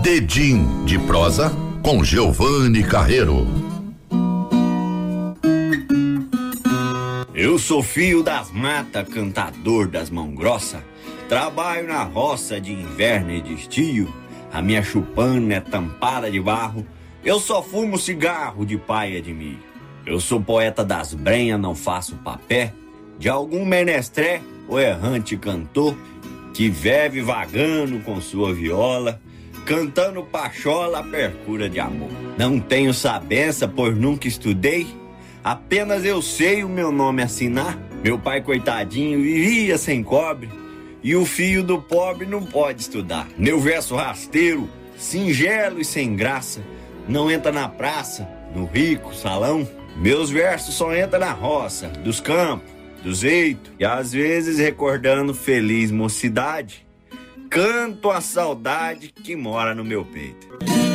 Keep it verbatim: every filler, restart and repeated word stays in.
Dedim de prosa com Giovanni Carreiro. Eu sou filho das matas, cantador das mãos grossas. Trabalho na roça de inverno e de estio. A minha chupana é tampada de barro. Eu só fumo cigarro de paia de milho. Eu sou poeta das brenhas, não faço papé de algum menestré ou errante cantor que vive vagando com sua viola, cantando pachola à percura de amor. Não tenho sabença, pois nunca estudei, apenas eu sei o meu nome assinar. Meu pai, coitadinho, vivia sem cobre, e o filho do pobre não pode estudar. Meu verso rasteiro, singelo e sem graça, não entra na praça, no rico salão. Meus versos só entram na roça, dos campos, dos eitos, e às vezes recordando feliz mocidade, canto a saudade que mora no meu peito.